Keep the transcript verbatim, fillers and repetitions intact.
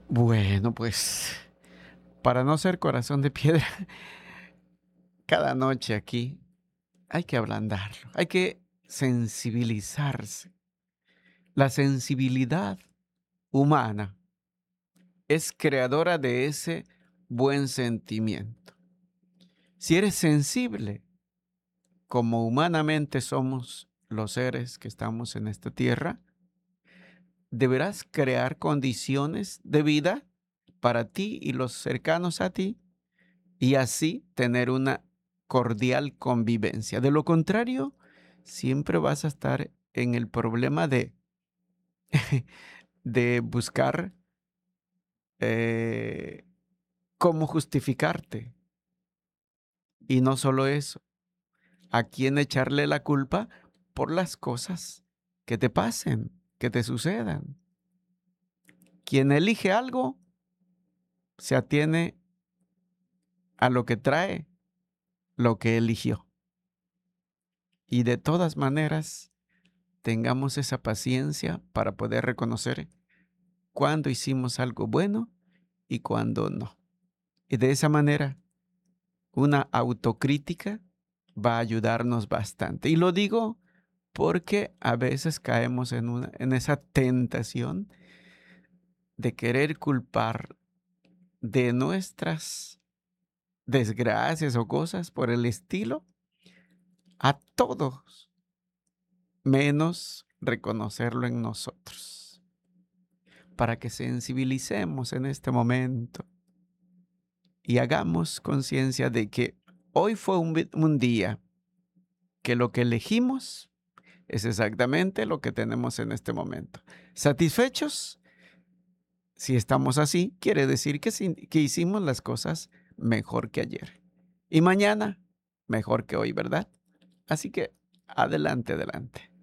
Bueno, pues, para no ser corazón de piedra, cada noche aquí hay que ablandarlo, hay que sensibilizarse. La sensibilidad humana es creadora de ese buen sentimiento. Si eres sensible, como humanamente somos los seres que estamos en esta tierra, deberás crear condiciones de vida para ti y los cercanos a ti y así tener una cordial convivencia. De lo contrario, siempre vas a estar en el problema de, de buscar eh, cómo justificarte. Y no solo eso, a quién echarle la culpa por las cosas que te pasen, que te sucedan. Quien elige algo se atiene a lo que trae, lo que eligió. Y de todas maneras, tengamos esa paciencia para poder reconocer cuándo hicimos algo bueno y cuándo no. Y de esa manera, una autocrítica va a ayudarnos bastante. Y lo digo porque a veces caemos en, una, en esa tentación de querer culpar de nuestras desgracias o cosas por el estilo a todos, menos reconocerlo en nosotros. Para que sensibilicemos en este momento y hagamos conciencia de que hoy fue un, vi- un día que lo que elegimos es exactamente lo que tenemos en este momento. ¿Satisfechos? Si estamos así, quiere decir que, sí- que hicimos las cosas mejor que ayer. Y mañana, mejor que hoy, ¿verdad? Así que adelante, adelante.